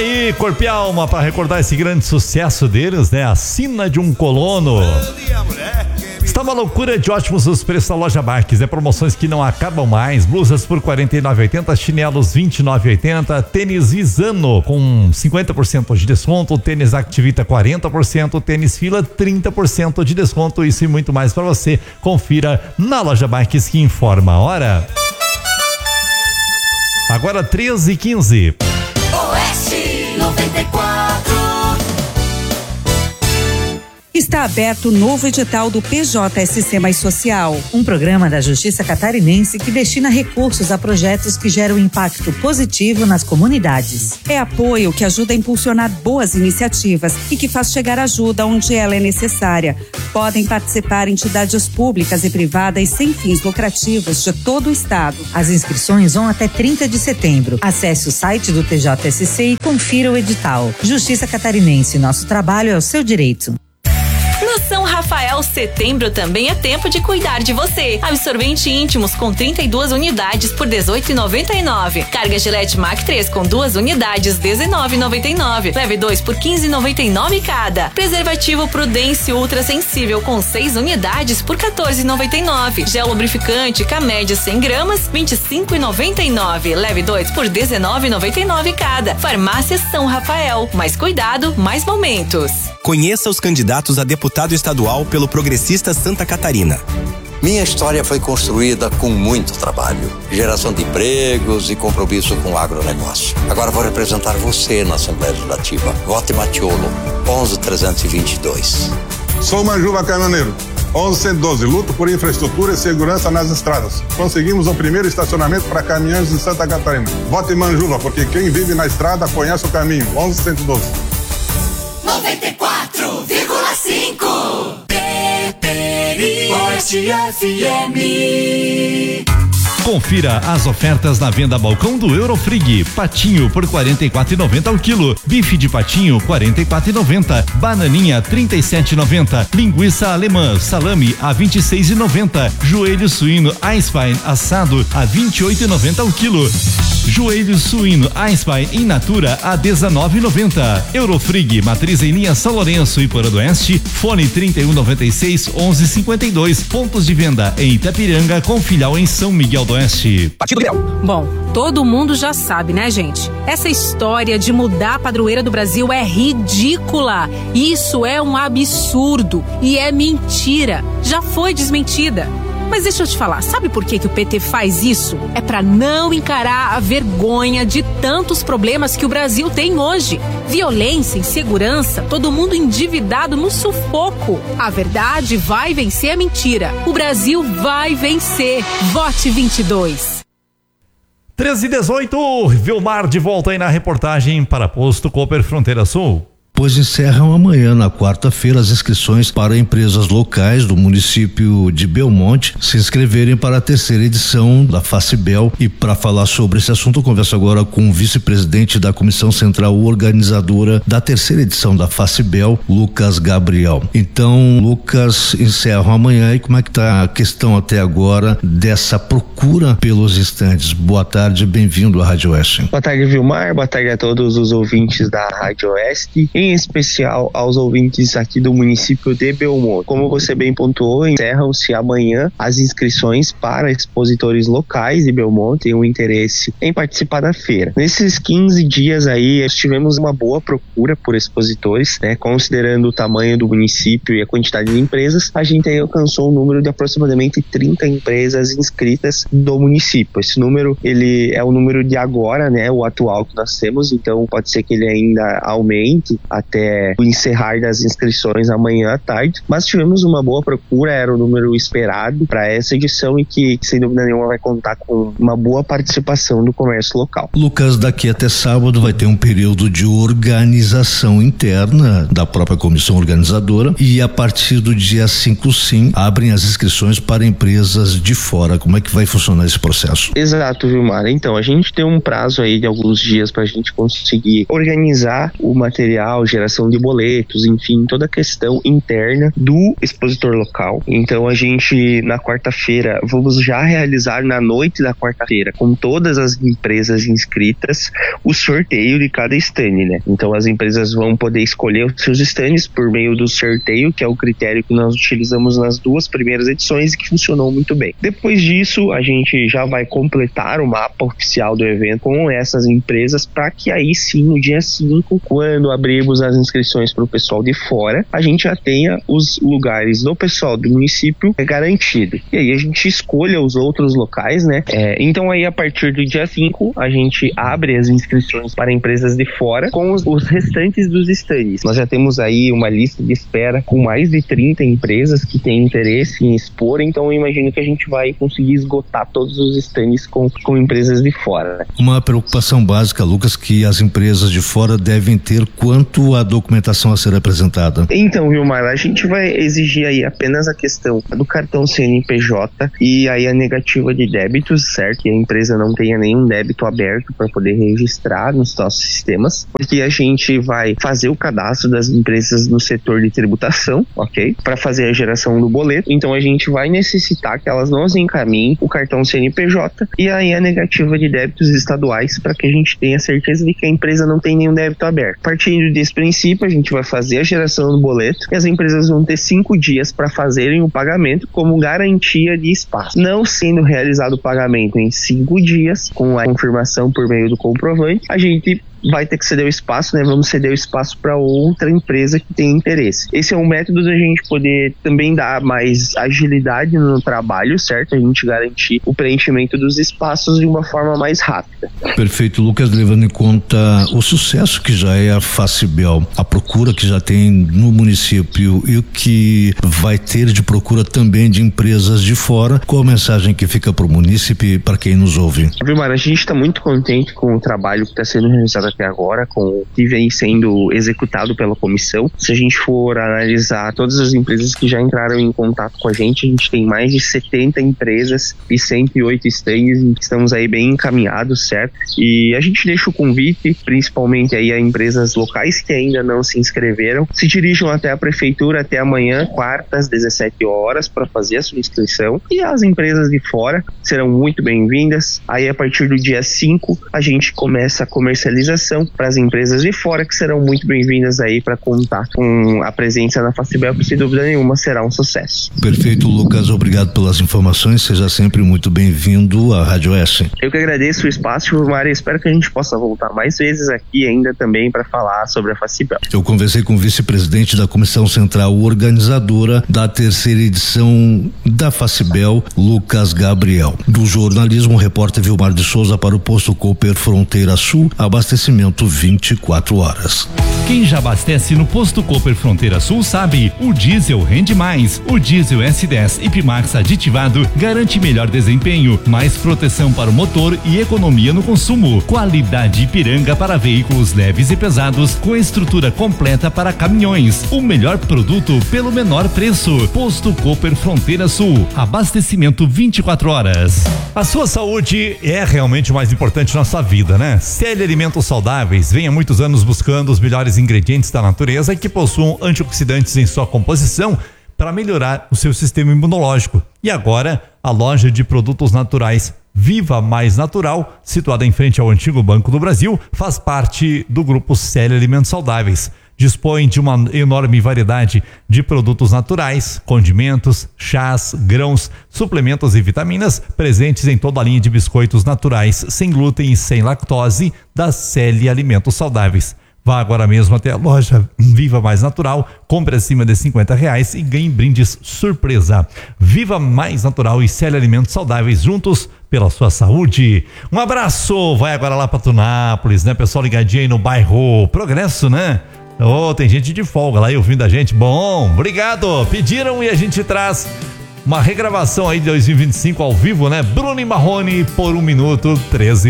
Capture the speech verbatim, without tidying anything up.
aí, Corpo e Alma, para recordar esse grande sucesso deles, né? A Sina de um Colono. Está uma loucura de ótimos os preços da Loja Marques, né? Promoções que não acabam mais. Blusas por quarenta e nove reais e oitenta centavos, chinelos vinte e nove reais e oitenta centavos, tênis Visano com cinquenta por cento de desconto, tênis Activita quarenta por cento, tênis Fila trinta por cento de desconto. Isso e muito mais para você. Confira na Loja Marques, que informa a hora. Agora treze e quinze. Oeste noventa e quatro. Está aberto o novo edital do P J S C Mais Social, um programa da Justiça Catarinense que destina recursos a projetos que geram impacto positivo nas comunidades. É apoio que ajuda a impulsionar boas iniciativas e que faz chegar ajuda onde ela é necessária. Podem participar entidades públicas e privadas sem fins lucrativos de todo o estado. As inscrições vão até trinta de setembro. Acesse o site do P J S C e confira o edital. Justiça Catarinense, nosso trabalho é o seu direito. No São Rafael, setembro também é tempo de cuidar de você. Absorvente íntimos com trinta e duas unidades por dezoito reais e noventa e nove centavos. Carga Gillette Mac três com duas unidades, dezenove reais e noventa e nove centavos. Leve dois por quinze reais e noventa e nove centavos cada. Preservativo Prudência Ultra Sensível com seis unidades por quatorze reais e noventa e nove centavos. Gel lubrificante Camédia cem gramas, vinte e cinco reais e noventa e nove centavos. Leve dois por dezenove reais e noventa e nove centavos cada. Farmácia São Rafael. Mais cuidado, mais momentos. Conheça os candidatos a deputado estadual pelo Progressista Santa Catarina. Minha história foi construída com muito trabalho, geração de empregos e compromisso com o agronegócio. Agora vou representar você na Assembleia Legislativa. Vote Matiolo, onze trezentos e vinte e dois. Sou Manjuva Caminhoneiro, onze cento e doze, luto por infraestrutura e segurança nas estradas. Conseguimos o primeiro estacionamento para caminhões de Santa Catarina. Vote Manjuva, porque quem vive na estrada conhece o caminho. onze cento e doze. noventa e quatro vírgula cinco. Oeste F M. Confira as ofertas na venda balcão do Eurofrig. Patinho por quarenta e quatro reais e noventa centavos ao quilo. Bife de patinho quarenta e quatro reais e noventa centavos. Bananinha trinta e sete reais e noventa centavos. Linguiça alemã salame a vinte e seis reais e noventa centavos. Joelho suíno Eisbein assado a vinte e oito reais e noventa centavos ao quilo. Joelho suíno Eisbein in natura a dezenove reais e noventa centavos. Eurofrig, matriz em linha São Lourenço e Porã do Oeste. Fone trinta e um noventa e seis, onze cinquenta e dois. Pontos de venda em Itapiranga com filial em São Miguel do Oeste. Partido Grêmio. Bom, todo mundo já sabe, né, gente? Essa história de mudar a padroeira do Brasil é ridícula. Isso é um absurdo e é mentira. Já foi desmentida. Mas deixa eu te falar, sabe por que que o P T faz isso? É pra não encarar a vergonha de tantos problemas que o Brasil tem hoje. Violência, insegurança, todo mundo endividado no sufoco. A verdade vai vencer a mentira. O Brasil vai vencer. Vote vinte e dois. treze e dezoito, Vilmar de volta aí na reportagem para Posto Cooper Fronteira Sul. Pois encerram amanhã, na quarta-feira, as inscrições para empresas locais do município de Belmonte se inscreverem para a terceira edição da Facibel. E para falar sobre esse assunto, eu converso agora com o vice-presidente da Comissão Central Organizadora da terceira edição da Facibel, Lucas Gabriel. Então, Lucas, encerram amanhã, e como é que está a questão até agora dessa procura pelos estandes? Boa tarde, bem-vindo à Rádio Oeste. Boa tarde, Vilmar, boa tarde a todos os ouvintes da Rádio Oeste, em especial aos ouvintes aqui do município de Belmonte. Como você bem pontuou, encerram-se amanhã as inscrições para expositores locais de Belmonte e o interesse em participar da feira. Nesses quinze dias aí, tivemos uma boa procura por expositores, né? Considerando o tamanho do município e a quantidade de empresas, a gente aí alcançou um número de aproximadamente trinta empresas inscritas do município. Esse número, ele é o número de agora, né? O atual que nós temos, então pode ser que ele ainda aumente até o encerrar das inscrições amanhã à tarde, mas tivemos uma boa procura, era o número esperado para essa edição e que, sem dúvida nenhuma, vai contar com uma boa participação do comércio local. Lucas, daqui até sábado vai ter um período de organização interna da própria comissão organizadora e a partir do dia cinco, sim, abrem as inscrições para empresas de fora. Como é que vai funcionar esse processo? Exato, Vilmar. Então, a gente tem um prazo aí de alguns dias para a gente conseguir organizar o material estadual, geração de boletos, enfim, toda a questão interna do expositor local. Então a gente, na quarta-feira, vamos já realizar na noite da quarta-feira, com todas as empresas inscritas, o sorteio de cada stand, né? Então as empresas vão poder escolher os seus stands por meio do sorteio, que é o critério que nós utilizamos nas duas primeiras edições e que funcionou muito bem. Depois disso, a gente já vai completar o mapa oficial do evento com essas empresas, para que aí sim, no dia cinco, quando abrirmos as inscrições para o pessoal de fora, a gente já tenha os lugares do pessoal do município garantido. E aí a gente escolha os outros locais, né? É, então aí a partir do dia cinco, a gente abre as inscrições para empresas de fora com os, os restantes dos stands. Nós já temos aí uma lista de espera com mais de trinta empresas que têm interesse em expor, então eu imagino que a gente vai conseguir esgotar todos os stands com, com empresas de fora, né? Uma preocupação básica, Lucas, que as empresas de fora devem ter quanto à documentação a ser apresentada. Então, Vilmar, a gente vai exigir aí apenas a questão do cartão C N P J e aí a negativa de débitos, certo? Que a empresa não tenha nenhum débito aberto para poder registrar nos nossos sistemas, porque a gente vai fazer o cadastro das empresas no setor de tributação, ok? Para fazer a geração do boleto. Então a gente vai necessitar que elas nos encaminhem o cartão C N P J e aí a negativa de débitos estaduais, para que a gente tenha certeza de que a empresa não tem nenhum débito aberto. Partindo desse princípio, a gente vai fazer a geração do boleto e as empresas vão ter cinco dias para fazerem o pagamento como garantia de espaço. Não sendo realizado o pagamento em cinco dias, com a confirmação por meio do comprovante, a gente vai ter que ceder o espaço, né? Vamos ceder o espaço para outra empresa que tem interesse. Esse é um método da gente poder também dar mais agilidade no trabalho, certo? A gente garantir o preenchimento dos espaços de uma forma mais rápida. Perfeito, Lucas, levando em conta o sucesso que já é a Facibel, a procura que já tem no município e o que vai ter de procura também de empresas de fora, qual a mensagem que fica para o município e para quem nos ouve? Vilmar, a gente está muito contente com o trabalho que está sendo realizado até agora, com o que vem sendo executado pela comissão. Se a gente for analisar todas as empresas que já entraram em contato com a gente, a gente tem mais de setenta empresas e cento e oito stands, estamos aí bem encaminhados, certo? E a gente deixa o convite, principalmente aí a empresas locais que ainda não se inscreveram, se dirijam até a prefeitura até amanhã, quarta, às dezessete horas, para fazer a sua inscrição, e as empresas de fora serão muito bem-vindas. Aí a partir do dia cinco, a gente começa a comercialização para as empresas de fora, que serão muito bem-vindas aí para contar com a presença na Facibel, que sem dúvida nenhuma será um sucesso. Perfeito, Lucas, obrigado pelas informações, seja sempre muito bem-vindo à Rádio Oeste. Eu que agradeço o espaço, Vilmar, e espero que a gente possa voltar mais vezes aqui ainda também para falar sobre a Facibel. Eu conversei com o vice-presidente da Comissão Central Organizadora da terceira edição da Facibel, Lucas Gabriel. Do jornalismo, o repórter Vilmar de Souza para o posto Cooper Fronteira Sul, abastecimento vinte e quatro horas. Quem já abastece no posto Cooper Fronteira Sul sabe, o diesel rende mais. O diesel S dez Ipmax aditivado garante melhor desempenho, mais proteção para o motor e economia no consumo. Qualidade Ipiranga para veículos leves e pesados, com estrutura completa para caminhões. O melhor produto pelo menor preço. Posto Cooper Fronteira Sul, abastecimento vinte e quatro horas. A sua saúde é realmente o mais importante na sua vida, né? Celi Alimentos Saudáveis vem há muitos anos buscando os melhores ingredientes da natureza e que possuam antioxidantes em sua composição para melhorar o seu sistema imunológico. E agora, a loja de produtos naturais Viva Mais Natural, situada em frente ao antigo Banco do Brasil, faz parte do grupo Celi Alimentos Saudáveis. Dispõe de uma enorme variedade de produtos naturais, condimentos, chás, grãos, suplementos e vitaminas presentes em toda a linha de biscoitos naturais, sem glúten e sem lactose, da Celi Alimentos Saudáveis. Vá agora mesmo até a loja Viva Mais Natural, compre acima de cinquenta reais e ganhe brindes surpresa. Viva Mais Natural e Celi Alimentos Saudáveis, juntos pela sua saúde. Um abraço, vai agora lá para Tunápolis, né? Pessoal ligadinho aí no bairro Progresso, né? Oh, tem gente de folga lá aí ouvindo a gente. Bom, obrigado. Pediram e a gente traz uma regravação aí de dois mil e vinte e cinco ao vivo, né? Bruno e Marrone por um minuto, treze